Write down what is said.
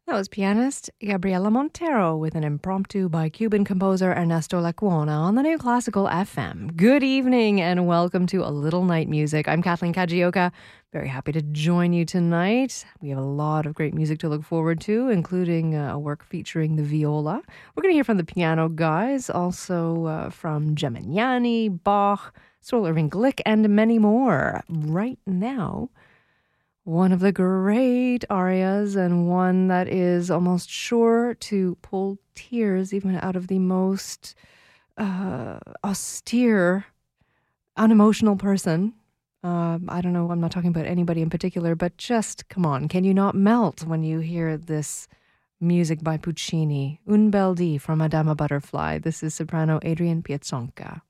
That was pianist Gabriela Montero with an impromptu by Cuban composer Ernesto Lecuona on the New Classical FM. Good evening and welcome to A Little Night Music. I'm Kathleen Kajioka. Very happy to join you tonight. We have a lot of great music to look forward to, including a work featuring the viola. We're going to hear from the piano guys, also from Gemignani, Bach, Saul Irving Glick, and many more. Right now, one of the great arias, and one that is almost sure to pull tears even out of the most austere, unemotional person. I don't know, I'm not talking about anybody in particular, but just, come on, can you not melt when you hear this music by Puccini? Un bel dì from Madama Butterfly. This is soprano Adrian Piazzonka.